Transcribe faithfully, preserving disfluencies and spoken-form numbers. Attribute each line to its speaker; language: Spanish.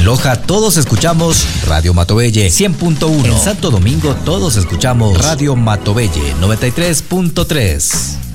Speaker 1: Loja todos escuchamos Radio Matobelle cien punto uno. En Santo Domingo todos escuchamos Radio Matobelle noventa y tres punto tres.